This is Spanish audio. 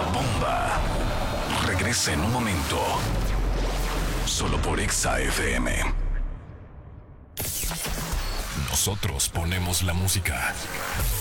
bomba. Regresa en un momento. Solo por Exa FM. Nosotros ponemos la música.